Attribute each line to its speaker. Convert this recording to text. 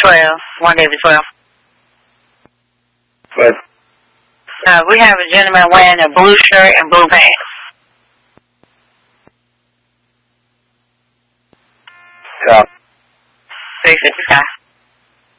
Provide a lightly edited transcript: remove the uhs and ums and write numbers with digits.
Speaker 1: 12, Monday the 12th.
Speaker 2: But
Speaker 1: We have a gentleman wearing a blue shirt and blue pants.
Speaker 2: yeah.
Speaker 1: 355.